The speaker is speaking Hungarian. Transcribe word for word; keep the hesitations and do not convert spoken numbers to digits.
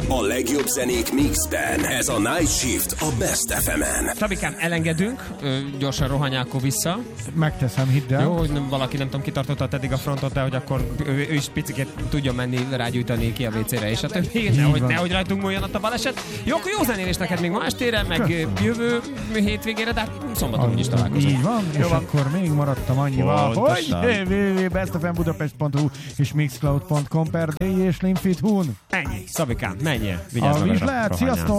A legjobb zenék mixben. Ez a Night Shift a Best ef emen. Szabikám, elengedünk, ö, gyorsan rohanjál akkor vissza. Megteszem, hidd el. Jó, hogy nem, valaki nem tudom, kitartotta eddig a frontot, de hogy akkor ő, ő is picit tudjon menni, rágyújtani ki a vécére, és a többi. Nehogy, nehogy rajtunk múljon ott a baleset. Jó, akkor jó zenélés neked még ma estére, meg köszönöm. Jövő hétvégére, de szombaton úgyis találkozunk. Így van, jó, és van. Akkor még maradtam annyival, hogy double-u double-u double-u pont best f m budapest pont hu és mixcloud pont com per day és limfit hun. Ennyi. Szabikám, menjél. Vigyázz magadra. Sziasztok!